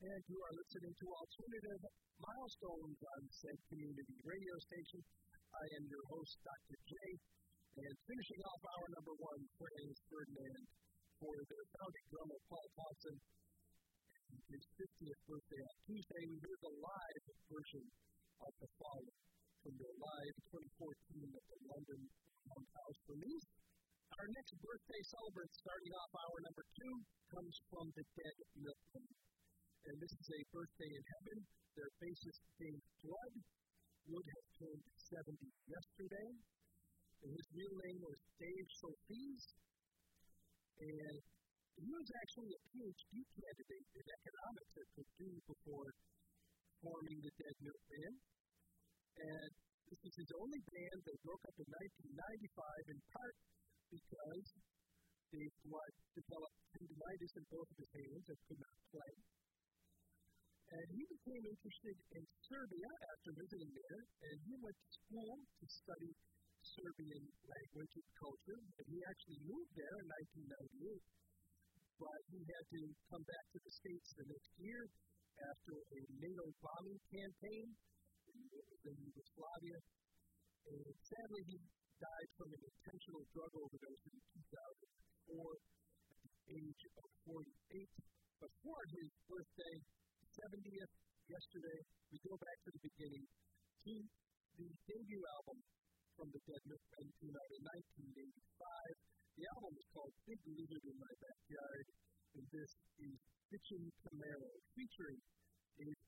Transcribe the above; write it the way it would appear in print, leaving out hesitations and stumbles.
and you are listening to Alternative Milestones on said community radio station. I am your host, Dr. J, and finishing off hour number one, Franz Ferdinand, for the founding drummer Paul Thompson, and his 50th birthday on Tuesday. We heard the live version of The Fallen from their live 2014 at the London Roundhouse release. Our next birthday celebrant, starting off hour number two, comes from the Dead Milkmen. And this is a birthday in heaven. Their bassist, Dave Blood, would have turned 70 yesterday. And his real name was Dave Sophis. And he was actually a PhD candidate in economics at Purdue before forming the Dead Milkmen. And this was his only band that broke up in 1995, in part because Dave Blood developed tendinitis in both of his hands and could not play. And he became interested in Serbia after visiting there, and he went to school to study Serbian language and culture, and he actually moved there in 1998. But he had to come back to the States the next year after a NATO bombing campaign in Yugoslavia. And sadly, he died from an intentional drug overdose in 2004 at the age of 48. But for his birthday, 70th, yesterday, we go back to the beginning to the debut album from the Dead Milkmen, came out in 1985. The album is called Big Lizard in My Backyard, and this is Bitchin' Camaro, featuring Dave